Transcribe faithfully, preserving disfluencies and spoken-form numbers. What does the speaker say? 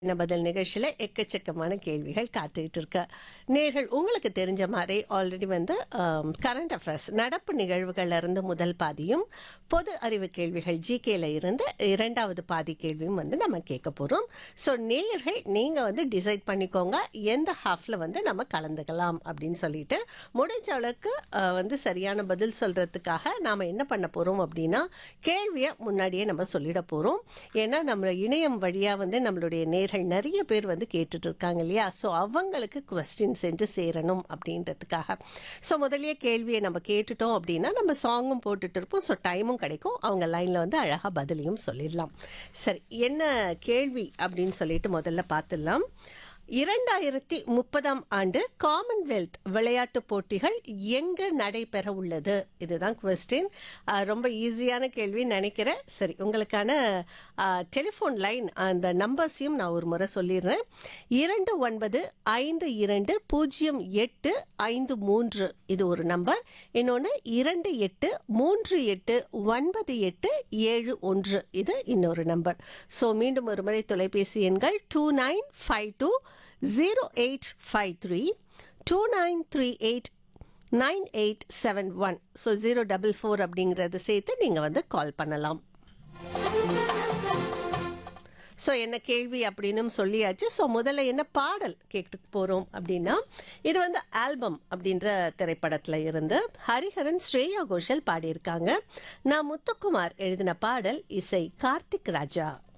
என்ன பதில் நிகழ்ச்சியில் எக்கச்சக்கமான கேள்விகள் காத்துக்கிட்டு இருக்கு. நேர்கள் உங்களுக்கு தெரிஞ்ச மாதிரி ஆல்ரெடி வந்து கரண்ட் அஃபேர்ஸ் நடப்பு நிகழ்வுகள்ல இருந்து முதல் பாதியும் பொது அறிவு கேள்விகள் ஜிகேல இருந்து இரண்டாவது பாதி கேள்வியும் வந்து நம்ம கேட்க போறோம். ஸோ நேர்கள் நீங்க வந்து டிசைட் பண்ணிக்கோங்க எந்த ஹாஃப்ல வந்து நம்ம கலந்துக்கலாம் அப்படின்னு சொல்லிட்டு முடிஞ்ச அளவுக்கு அஹ், வந்து சரியான பதில் சொல்றதுக்காக நாம என்ன பண்ண போறோம் அப்படின்னா கேள்வியை முன்னாடியே நம்ம சொல்லிட போறோம். ஏன்னா நம்ம இணையம் வழியா வந்து நம்மளுடைய நேர்கள் நிறைய பேர் வந்து கேட்டுட்டு இருக்காங்க இல்லையா? ஸோ அவங்களுக்கு கொஸ்டின் சென்று சேரணும் அப்படின்றதுக்காக ஸோ முதலிய கேள்வியை நம்ம கேட்டுட்டோம் அப்படின்னா நம்ம சாங்கும் போட்டுட்டு இருப்போம். ஸோ டைமும் கிடைக்கும், அவங்க லைன்ல வந்து அழகா பதிலையும் சொல்லிடலாம். சரி, என்ன கேள்வி அப்படின்னு சொல்லிட்டு முதல்ல பார்த்துடலாம். இரண்டாயிரத்தி முப்பதாம் ஆண்டு காமன்வெல்த் விளையாட்டுப் போட்டிகள் எங்கு நடைபெற உள்ளது? இதுதான் கொஸ்டின். ரொம்ப ஈஸியான கேள்வி நினைக்கிறேன். சரி, உங்களுக்கான டெலிஃபோன் லைன் அந்த நம்பர்ஸையும் நான் ஒரு முறை சொல்லிடுறேன். இரண்டு ஒன்பது ஐந்து இரண்டு பூஜ்ஜியம் எட்டு ஐந்து மூன்று இது ஒரு நம்பர். இன்னொன்று இரண்டு எட்டு மூன்று எட்டு ஒன்பது எட்டு ஏழு ஒன்று இது இன்னொரு நம்பர். ஸோ மீண்டும் ஒரு முறை தொலைபேசி எண்கள் two nine five two zero eight five three two nine three eight nine eight seven one. So zero double four அப்படிங்கிறத சேர்த்து நீங்கள் வந்து கால் பண்ணலாம். ஸோ என்ன கேள்வி அப்படின்னு சொல்லியாச்சு. ஸோ முதல்ல என்ன பாடல் கேட்டு போகிறோம் அப்படின்னா இது வந்து ஆல்பம் அப்படின்ற திரைப்படத்தில் இருந்து ஹரிஹரன் ஸ்ரேயா கோஷல் பாடியிருக்காங்க. நான் முத்துக்குமார் எழுதின பாடல், இசை கார்த்திக் ராஜா.